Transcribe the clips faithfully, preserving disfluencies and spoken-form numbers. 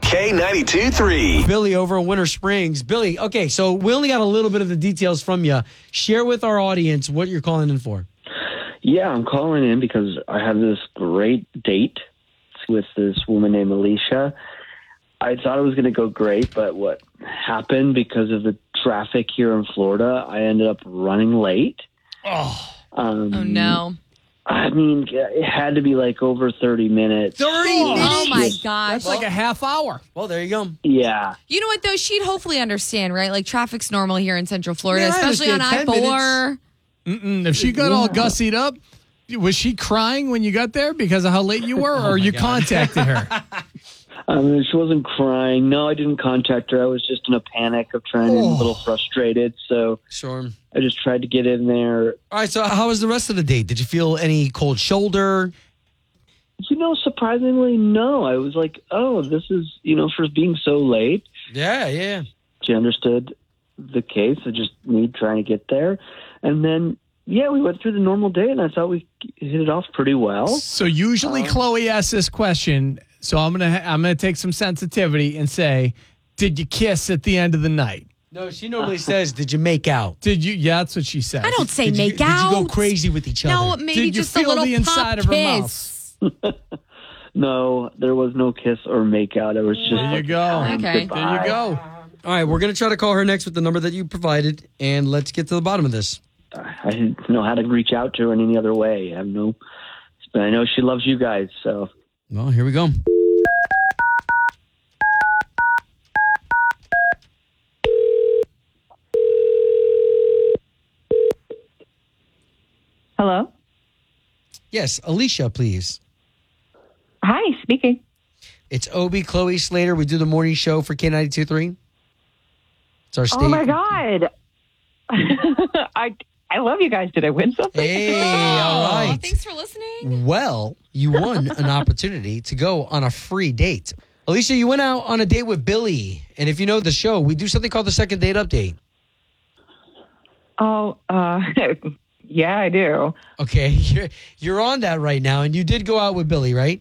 K ninety-two three. Billy over in Winter Springs. Billy, okay, so we only got a little bit of the details from you. Share with our audience what you're calling in for. Yeah, I'm calling in because I have this great date with this woman named Alicia. I thought it was going to go great, but what happened because of the traffic here in Florida, I ended up running late. Oh, um, oh no. I mean, it had to be like over thirty minutes. thirty minutes? Oh, my gosh. That's like a half hour. Well, there you go. Yeah. You know what, though? She'd hopefully understand, right? Like, traffic's normal here in Central Florida, Yeah, I especially on I understand. four. Mm-mm. If she got all gussied up, was she crying when you got there because of how late you were, or you contacted her? I mean, she wasn't crying. No, I didn't contact her. I was just in a panic of trying to, Oh. a little frustrated. So Sure. I just tried to get in there. All right, so how was the rest of the date? Did you feel any cold shoulder? You know, surprisingly, no. I was like, oh, this is, you know, for being so late. Yeah, yeah. She understood the case of just me trying to get there. And then, yeah, we went through the normal day, and I thought we hit it off pretty well. So usually Um, Chloe asks this question. So I'm gonna I'm gonna take some sensitivity and say, did you kiss at the end of the night? No, she normally says, did you make out? Did you? Yeah, that's what she said. I don't say Did you- make did you out. go crazy with each other? No, maybe Did you just a feel little the inside pop of her kiss. No, there was no kiss or make out. It was just There you like, go. Okay. There you goodbye. go. All right, we're going to try to call her next with the number that you provided, and let's get to the bottom of this. I didn't know how to reach out to her in any other way. I have no, but I know she loves you guys. So Well, here we go. Hello? Yes, Alicia, please. Hi, speaking. It's Obi, Chloe Slater. We do the morning show for K ninety-two three. It's our state. Oh my God. I I love you guys. Did I win something? Hey, all Oh, right. thanks for listening. Well, you won an opportunity to go on a free date. Alicia, you went out on a date with Billy. And if you know the show, we do something called the second date update. Oh, uh, yeah, I do. Okay, you're, you're on that right now. And you did go out with Billy, right?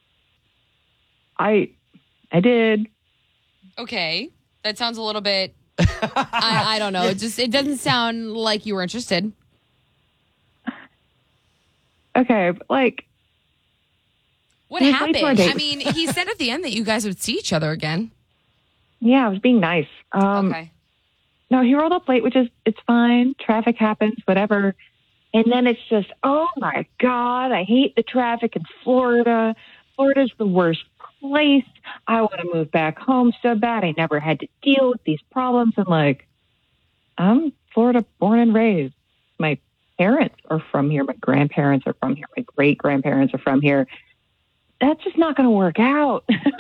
I I did. Okay. That sounds a little bit, I, I don't know. It just, it doesn't sound like you were interested. Okay, but like, What It was late to our happened? date. I mean, he said at the end that you guys would see each other again. yeah, I was being nice. Um, Okay. No, he rolled up late, which is, it's fine. Traffic happens, whatever. And then it's just, oh my God, I hate the traffic in Florida. Florida's the worst place. I want to move back home so bad. I never had to deal with these problems. And like, I'm Florida born and raised. My parents are from here. My grandparents are from here. My great grandparents are from here. That's just not going to work out.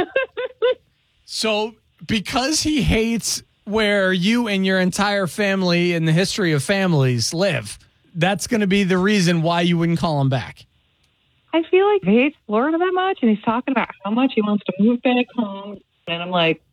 So because he hates where you and your entire family and the history of families live, that's going to be the reason why you wouldn't call him back. I feel like he hates Florida that much, and he's talking about how much he wants to move back home. And I'm like,